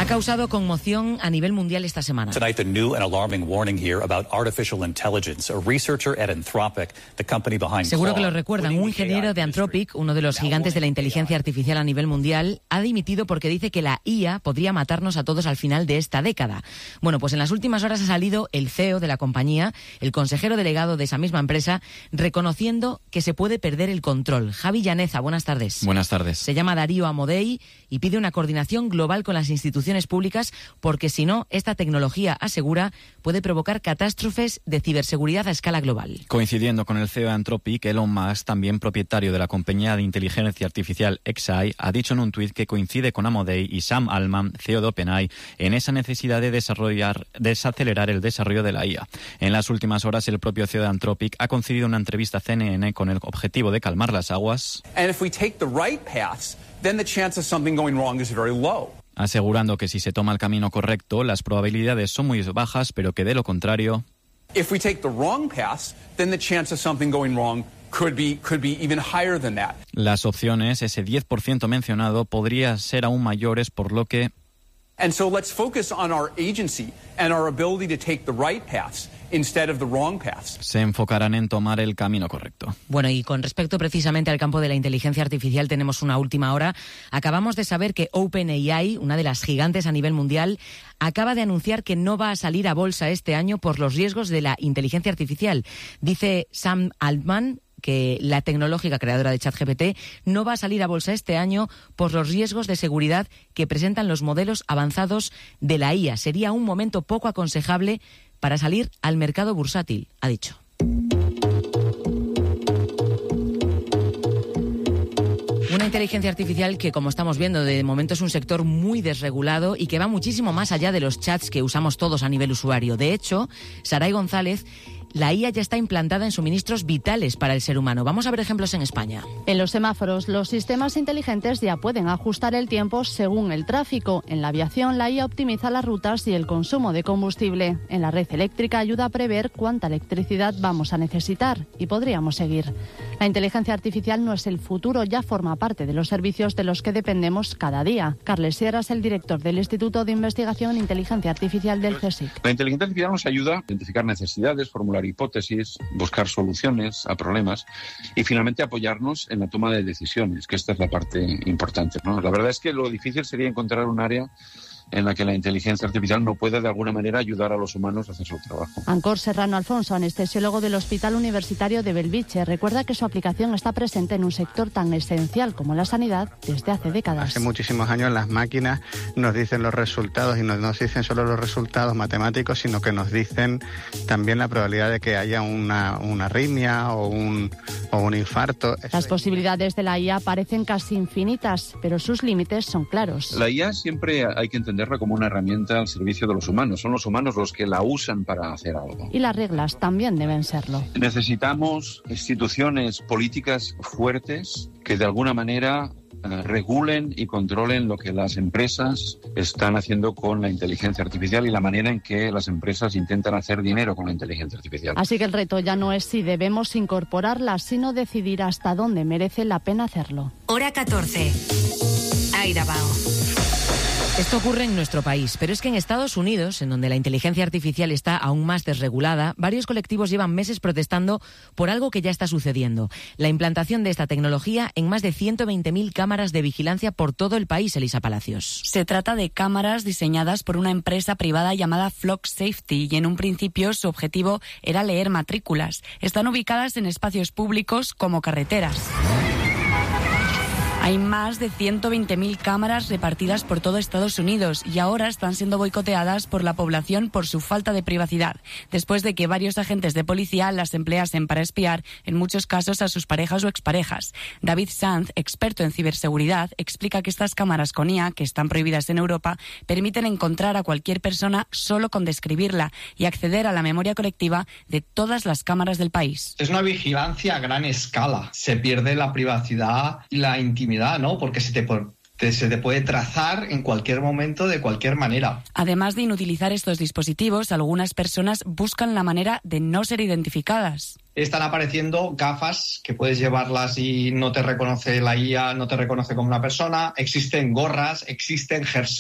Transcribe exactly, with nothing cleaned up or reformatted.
causado conmoción a nivel mundial esta semana. Tonight, the new and alarming warning here about artificial intelligence. A researcher at Anthropic, the company behind Seguro que lo recuerdan. Un ingeniero de Anthropic, uno de los gigantes de la inteligencia artificial a nivel mundial, ha dimitido porque dice que la I A podría matarnos a todos al final de esta década. Bueno, pues en las últimas horas ha salido el C E O de la compañía, el consejero delegado de esa misma empresa, reconociendo que se puede perder el control. Javi Llaneza, buenas tardes. Buenas tardes. Se llama Darío Amodei y pide una coordinación global con las instituciones públicas porque si no, esta tecnología, asegura, puede provocar catástrofes de ciberseguridad a escala global. Coincidiendo con el C E O de Anthropic, Elon Musk, también propietario de la compañía de inteligencia artificial X A I, ha dicho en un tuit que coincide con Amodei y Sam Altman, C E O de OpenAI, en esa necesidad de desarrollar, desacelerar el desarrollo de la I A. En las últimas horas, el propio C E O de Anthropic ha concedido una entrevista a C N N con el objetivo de calmar las aguas. And if we take the right paths, then the chance of something going wrong is very low. Asegurando que si se toma el camino correcto, las probabilidades son muy bajas, pero que de lo contrario... If we take the wrong paths, then the chance of something going wrong could be could be even higher than that. Las opciones, ese diez por ciento mencionado, podría ser aún mayores, por lo que... And so let's focus on our agency and our ability to take the right paths instead of the wrong paths. Se enfocarán en tomar el camino correcto. Bueno, y con respecto precisamente al campo de la inteligencia artificial, tenemos una última hora. Acabamos de saber que OpenAI, una de las gigantes a nivel mundial, acaba de anunciar que no va a salir a bolsa este año por los riesgos de la inteligencia artificial. Dice Sam Altman que la tecnológica creadora de ChatGPT no va a salir a bolsa este año por los riesgos de seguridad que presentan los modelos avanzados de la I A. Sería un momento poco aconsejable para salir al mercado bursátil, ha dicho. Una inteligencia artificial que, como estamos viendo, de momento es un sector muy desregulado y que va muchísimo más allá de los chats que usamos todos a nivel usuario. De hecho, Saray González, la I A ya está implantada en suministros vitales para el ser humano. Vamos a ver ejemplos en España. En los semáforos, los sistemas inteligentes ya pueden ajustar el tiempo según el tráfico. En la aviación, la I A optimiza las rutas y el consumo de combustible. En la red eléctrica ayuda a prever cuánta electricidad vamos a necesitar. Y podríamos seguir. La inteligencia artificial no es el futuro, ya forma parte de los servicios de los que dependemos cada día. Carles Sierra es el director del Instituto de Investigación e Inteligencia Artificial del CSIC. La inteligencia artificial nos ayuda a identificar necesidades, formular hipótesis, buscar soluciones a problemas y finalmente apoyarnos en la toma de decisiones, que esta es la parte importante, ¿no? La verdad es que lo difícil sería encontrar un área en la que la inteligencia artificial no puede de alguna manera ayudar a los humanos a hacer su trabajo. Ancor Serrano Alfonso, anestesiólogo del Hospital Universitario de Belviche, recuerda que su aplicación está presente en un sector tan esencial como la sanidad desde hace décadas. Hace muchísimos años las máquinas nos dicen los resultados y no nos dicen solo los resultados matemáticos, sino que nos dicen también la probabilidad de que haya una, una arritmia o un, o un infarto. Las posibilidades de la I A parecen casi infinitas, pero sus límites son claros. La I A siempre hay que entender como una herramienta al servicio de los humanos. Son los humanos los que la usan para hacer algo. Y las reglas también deben serlo. Necesitamos instituciones políticas fuertes que de alguna manera eh, regulen y controlen lo que las empresas están haciendo con la inteligencia artificial y la manera en que las empresas intentan hacer dinero con la inteligencia artificial. Así que el reto ya no es si debemos incorporarla, sino decidir hasta dónde merece la pena hacerlo. Hora catorce. Aira Bao. Esto ocurre en nuestro país, pero es que en Estados Unidos, en donde la inteligencia artificial está aún más desregulada, varios colectivos llevan meses protestando por algo que ya está sucediendo: la implantación de esta tecnología en más de ciento veinte mil cámaras de vigilancia por todo el país, Elisa Palacios. Se trata de cámaras diseñadas por una empresa privada llamada Flock Safety y en un principio su objetivo era leer matrículas. Están ubicadas en espacios públicos como carreteras. Hay más de ciento veinte mil cámaras repartidas por todo Estados Unidos y ahora están siendo boicoteadas por la población por su falta de privacidad, después de que varios agentes de policía las empleasen para espiar, en muchos casos, a sus parejas o exparejas. David Sanz, experto en ciberseguridad, explica que estas cámaras con I A, que están prohibidas en Europa, permiten encontrar a cualquier persona solo con describirla y acceder a la memoria colectiva de todas las cámaras del país. Es una vigilancia a gran escala. Se pierde la privacidad y la intimidad, ¿no? Porque se te, te, se te puede trazar en cualquier momento, de cualquier manera. Además de inutilizar estos dispositivos, algunas personas buscan la manera de no ser identificadas. Están apareciendo gafas que puedes llevarlas y no te reconoce la I A, no te reconoce como una persona. Existen gorras, existen jerseys.